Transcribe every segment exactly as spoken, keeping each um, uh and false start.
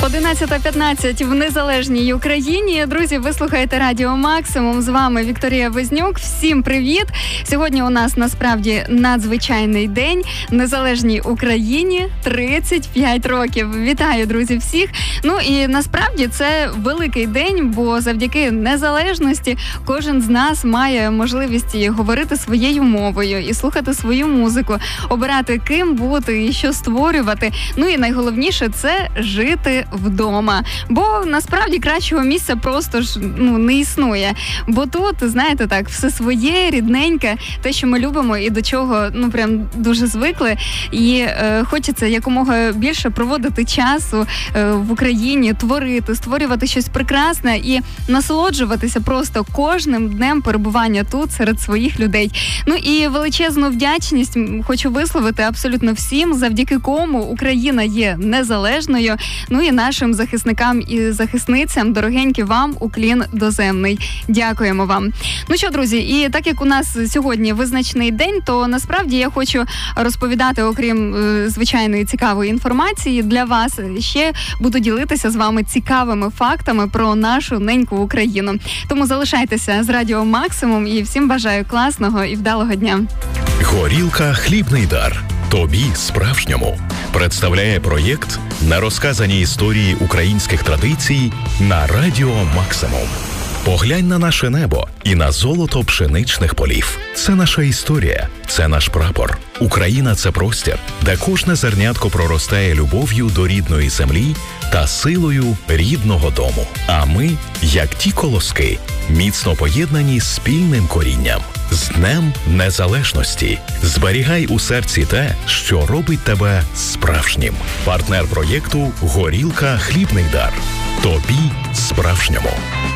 одинадцята п'ятнадцять в незалежній Україні. Друзі, ви слухаєте Радіо Максимум. З вами Вікторія Вознюк. Всім привіт! Сьогодні у нас насправді надзвичайний день. Незалежній Україні тридцять п'ять років. Вітаю, друзі, всіх! Ну і насправді це великий день, бо завдяки незалежності кожен з нас має можливість говорити своєю мовою і слухати свою музику, обирати ким бути і що створювати. Ну і найголовніше – це жити вдома. Бо насправді кращого місця просто ж ну, не існує. Бо тут, знаєте так, все своє, рідненьке, те, що ми любимо і до чого ну прям дуже звикли. І е, хочеться якомога більше проводити часу е, в Україні, творити, створювати щось прекрасне і насолоджуватися просто кожним днем перебування тут серед своїх людей. Ну і величезну вдячність хочу висловити абсолютно всім, завдяки кому Україна є незалежною. Ну і нашим захисникам і захисницям, дорогенькі, вам уклін доземний. Дякуємо вам. Ну що, друзі, і так як у нас сьогодні визначний день, то насправді я хочу розповідати, окрім е, звичайної цікавої інформації, для вас ще буду ділитися з вами цікавими фактами про нашу неньку Україну. Тому залишайтеся з Радіо Максимум і всім бажаю класного і вдалого дня. Горілка «Хлібний дар». Тобі справжньому представляє проєкт на розказані історії українських традицій на Радіо Максимум. Поглянь на наше небо і на золото пшеничних полів. Це наша історія, це наш прапор. Україна – це простір, де кожне зернятко проростає любов'ю до рідної землі та силою рідного дому. А ми, як ті колоски, міцно поєднані спільним корінням. З Днем Незалежності! Зберігай у серці те, що робить тебе справжнім. Партнер проєкту «Горілка «Хлібний дар». Тобі справжньому.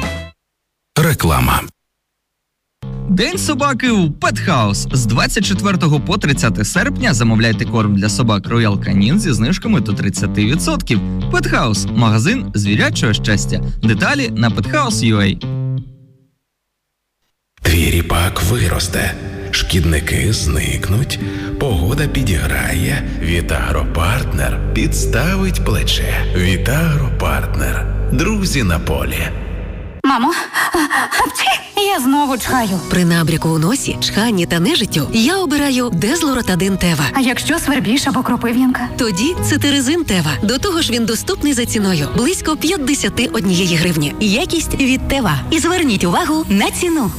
Реклама. День собаки у Pet House. З двадцять четвертого по тридцяте серпня замовляйте корм для собак Royal Canin зі знижками до тридцять відсотків. Pet House – магазин звірячого щастя. Деталі на pet house крапка ю а. Твій ріпак виросте, шкідники зникнуть, погода підіграє, Вітагропартнер підставить плече. Вітагропартнер. Друзі на полі. Мамо, я знову чхаю. При набряку у носі, чханні та нежиттю я обираю Дезлоротадин Тева. А якщо свербіж або кропив'янка? Тоді Цитиризин Тева. До того ж він доступний за ціною. Близько п'ятдесят однієї гривні. Якість від Тева. І зверніть увагу на ціну.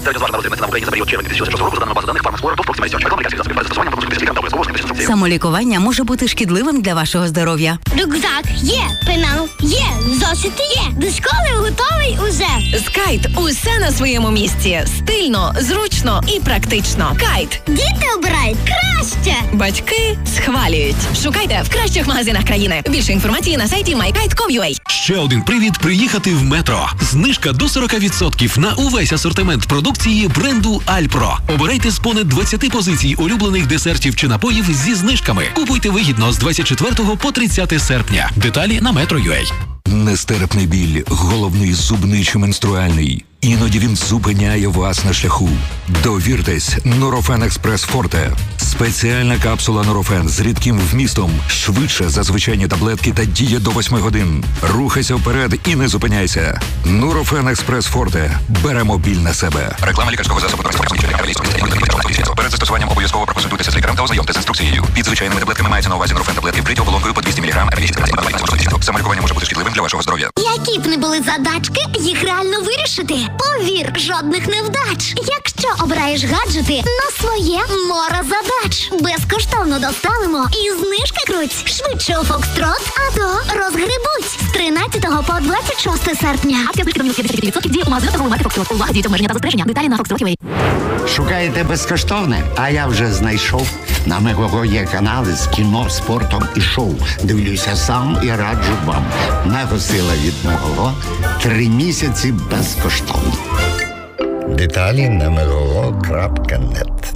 Самолікування може бути шкідливим для вашого здоров'я. Рюкзак є, пенал є, зошити є. До школи готовий уже. Скайт – усе на своєму місці. Стильно, зручно і практично. Кайт. Діти обирають краще. Батьки схвалюють. Шукайте в кращих магазинах країни. Більше інформації на сайті май кайт крапка ком крапка ю а. Ще один привід приїхати в Метро. Знижка до сорок відсотків на увесь асортимент продукції бренду Альпро. Обирайте з понад двадцяти позицій улюблених десертів чи напоїв зі знижками. Купуйте вигідно з двадцять четвертого по тридцяте серпня. Деталі на метро крапка ю а. Нестерпний біль, головний, зубний чи менструальний. Іноді він зупиняє вас на шляху. Довіртесь Нурофен Експрес Форте. Спеціальна капсула Нурофен з рідким вмістом. Швидше за звичайні таблетки та діє до восьми годин. Рухайся вперед і не зупиняйся. Нурофен Експрес Форте. Беремо біль на себе. Реклама лікарського засобу. Перед застосуванням обов'язково проконсультуйтеся з лікарем та ознайомтеся з інструкцією. Під звичайними таблетками мається на увазі Нурофен таблетки вкриті оболонкою по двісті міліграм. Самолікування може бути шкідливим для вашого здоров'я. Які б не були задачки, їх реально вирішити. Повір, жодних невдач. Якщо обираєш гаджети на своє море задач. Безкоштовно доставимо і знижки круть. Швидше у Фокстрот, а то розгребуть. З тринадцятого по двадцять шосте серпня. Акція знижки до мінус п'ятдесят відсотків діє у магазинах торгової марки Фокстрот. Увага, діють обмеження та застереження. Деталі на фокстрот крапка ю а. Шукаєте безкоштовне? А я вже знайшов. На Мегого є канали з кіно, спортом і шоу. Дивлюся сам і раджу вам. Мегосила від Мегого. Три місяці безкоштовно. Деталі на мегого крапка нет.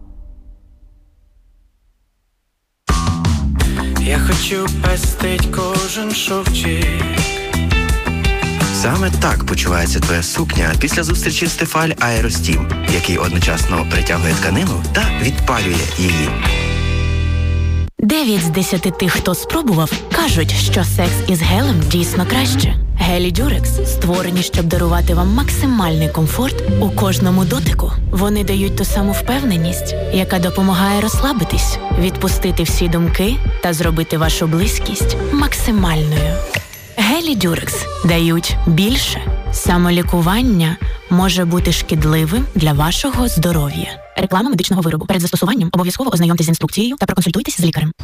Я хочу пестить кожен шовчик. Саме так почувається твоя сукня після зустрічі з Тефаль Аеростім, який одночасно притягує тканину та відпалює її. Дев'ять з десяти тих, хто спробував, кажуть, що секс із гелем дійсно краще. Гелі Дюрекс створені, щоб дарувати вам максимальний комфорт у кожному дотику. Вони дають ту саму впевненість, яка допомагає розслабитись, відпустити всі думки та зробити вашу близькість максимальною. Гелі Дюрекс дають більше. Самолікування може бути шкідливим для вашого здоров'я. Реклама медичного виробу. Перед застосуванням обов'язково ознайомтесь з інструкцією та проконсультуйтесь з лікарем.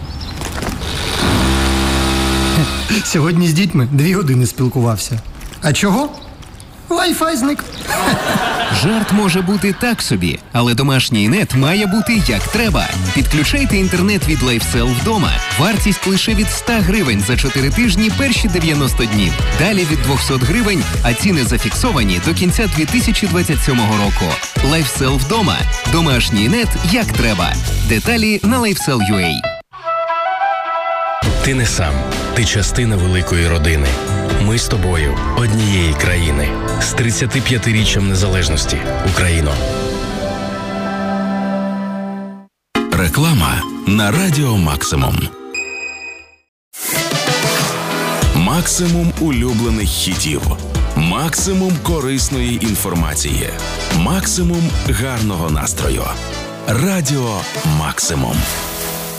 Сьогодні з дітьми дві години спілкувався. А чого? Wi-Fi зник. Жарт може бути так собі, але домашній нет має бути як треба. Підключайте інтернет від LifeCell вдома. Вартість лише від сто гривень за чотири тижні перші дев'яносто днів. Далі від двісті гривень, а ціни зафіксовані до кінця дві тисячі двадцять сьомого року. LifeCell вдома. Домашній нет як треба. Деталі на LifeCell крапка ю а. Ти не сам. Ти частина великої родини. Ми з тобою однієї країни. З тридцятип'ятиріччям незалежності. Україно. Реклама на Радіо Максимум. Максимум улюблених хітів. Максимум корисної інформації. Максимум гарного настрою. Радіо Максимум.